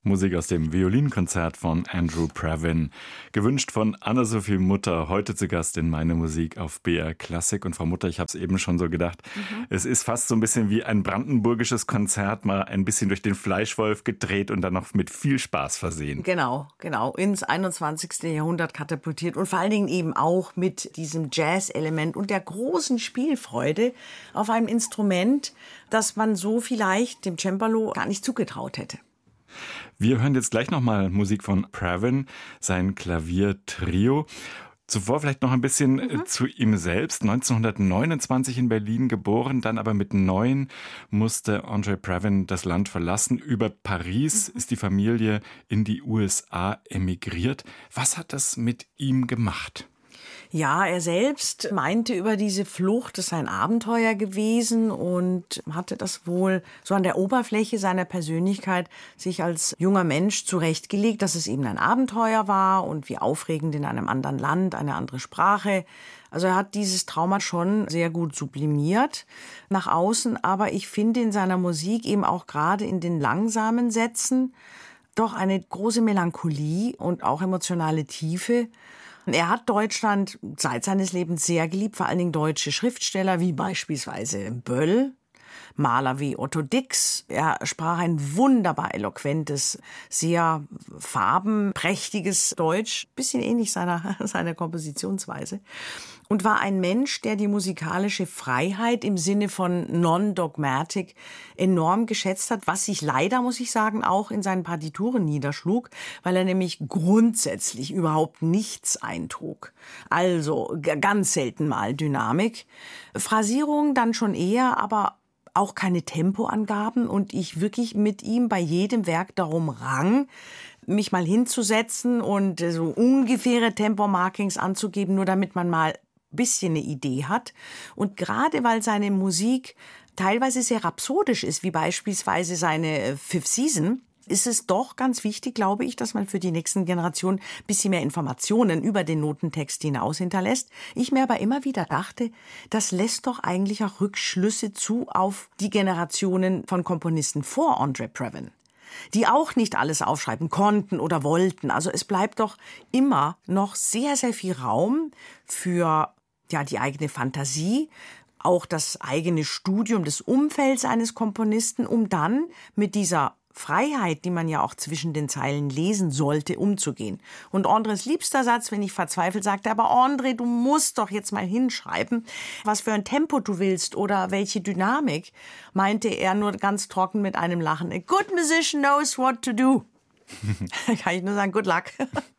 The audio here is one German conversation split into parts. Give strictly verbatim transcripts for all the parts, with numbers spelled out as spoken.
Musik aus dem Violinkonzert von Andrew Previn. Gewünscht von Anna-Sophie Mutter, heute zu Gast in Meine Musik auf B R Klassik. Und Frau Mutter, ich habe es eben schon so gedacht, mhm. es ist fast so ein bisschen wie ein brandenburgisches Konzert, mal ein bisschen durch den Fleischwolf gedreht und dann noch mit viel Spaß versehen. Genau, genau, ins einundzwanzigste. Jahrhundert katapultiert und vor allen Dingen eben auch mit diesem Jazz-Element und der großen Spielfreude auf einem Instrument, das man so vielleicht dem Cembalo gar nicht zugetraut hätte. Wir hören jetzt gleich nochmal Musik von Previn, sein Klaviertrio. Zuvor vielleicht noch ein bisschen mhm. zu ihm selbst. neunzehnhundertneunundzwanzig in Berlin geboren, dann aber mit neun musste Andre Previn das Land verlassen. Über Paris mhm. ist die Familie in die U S A emigriert. Was hat das mit ihm gemacht? Ja, er selbst meinte über diese Flucht, es sei ein Abenteuer gewesen und hatte das wohl so an der Oberfläche seiner Persönlichkeit sich als junger Mensch zurechtgelegt, dass es eben ein Abenteuer war und wie aufregend in einem anderen Land, eine andere Sprache. Also er hat dieses Trauma schon sehr gut sublimiert nach außen, aber ich finde in seiner Musik eben auch gerade in den langsamen Sätzen doch eine große Melancholie und auch emotionale Tiefe. Er hat Deutschland seit seines Lebens sehr geliebt, vor allen Dingen deutsche Schriftsteller wie beispielsweise Böll, Maler wie Otto Dix. Er sprach ein wunderbar eloquentes, sehr farbenprächtiges Deutsch, bisschen ähnlich seiner, seiner Kompositionsweise. Und war ein Mensch, der die musikalische Freiheit im Sinne von Non-Dogmatic enorm geschätzt hat, was sich leider, muss ich sagen, auch in seinen Partituren niederschlug, weil er nämlich grundsätzlich überhaupt nichts eintrug. Also ganz selten mal Dynamik. Phrasierung dann schon eher, aber auch keine Tempoangaben und ich wirklich mit ihm bei jedem Werk darum rang, mich mal hinzusetzen und so ungefähre Tempomarkings anzugeben, nur damit man mal bisschen eine Idee hat. Und gerade weil seine Musik teilweise sehr rhapsodisch ist, wie beispielsweise seine Fifth Season, ist es doch ganz wichtig, glaube ich, dass man für die nächsten Generationen ein bisschen mehr Informationen über den Notentext hinaus hinterlässt. Ich mir aber immer wieder dachte, das lässt doch eigentlich auch Rückschlüsse zu auf die Generationen von Komponisten vor Andre Previn, die auch nicht alles aufschreiben konnten oder wollten. Also es bleibt doch immer noch sehr, sehr viel Raum für ja, die eigene Fantasie, auch das eigene Studium des Umfelds eines Komponisten, um dann mit dieser Freiheit, die man ja auch zwischen den Zeilen lesen sollte, umzugehen. Und Andres liebster Satz, wenn ich verzweifelt sagte, aber Andre, du musst doch jetzt mal hinschreiben, was für ein Tempo du willst oder welche Dynamik, meinte er nur ganz trocken mit einem Lachen. A good musician knows what to do. Kann ich nur sagen, good luck.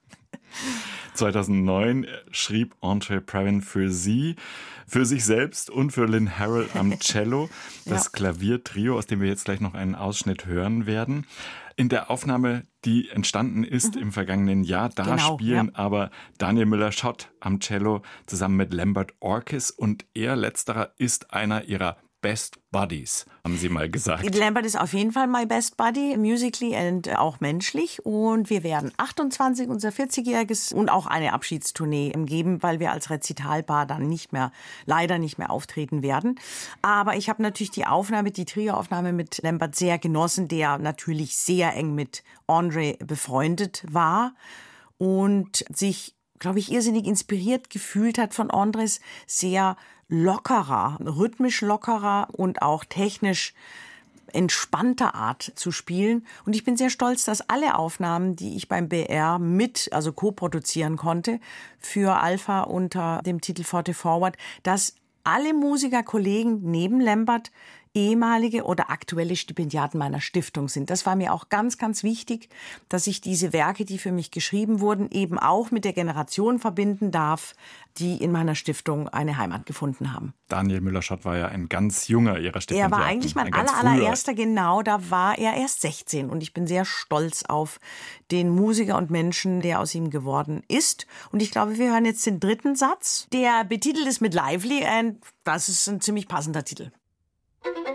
zweitausendneun schrieb Andre Previn für Sie, für sich selbst und für Lynn Harrell am Cello, das ja. Klaviertrio, aus dem wir jetzt gleich noch einen Ausschnitt hören werden. In der Aufnahme, die entstanden ist mhm. im vergangenen Jahr, da genau, spielen ja. aber Daniel Müller-Schott am Cello zusammen mit Lambert Orkis und er, letzterer, ist einer ihrer Best Buddies, haben Sie mal gesagt. Lambert ist auf jeden Fall my best buddy, musically und auch menschlich. Und wir werden achtundzwanzig, unser vierzigjähriges und auch eine Abschiedstournee geben, weil wir als Rezitalpaar dann nicht mehr, leider nicht mehr auftreten werden. Aber ich habe natürlich die Aufnahme, die Trioaufnahme mit Lambert sehr genossen, der natürlich sehr eng mit Andre befreundet war und sich, glaube ich, irrsinnig inspiriert gefühlt hat von Andres sehr lockerer, rhythmisch lockerer und auch technisch entspannter Art zu spielen. Und ich bin sehr stolz, dass alle Aufnahmen, die ich beim B R mit, also co-produzieren konnte, für Alpha unter dem Titel Forte Forward, dass alle Musikerkollegen neben Lambert ehemalige oder aktuelle Stipendiaten meiner Stiftung sind. Das war mir auch ganz, ganz wichtig, dass ich diese Werke, die für mich geschrieben wurden, eben auch mit der Generation verbinden darf, die in meiner Stiftung eine Heimat gefunden haben. Daniel Müller-Schott war ja ein ganz junger Ihrer Stipendiaten. Er war eigentlich mein aller, allererster, genau, da war er erst sechzehn und ich bin sehr stolz auf den Musiker und Menschen, der aus ihm geworden ist. Und ich glaube, wir hören jetzt den dritten Satz, der betitelt ist mit Lively und das ist ein ziemlich passender Titel.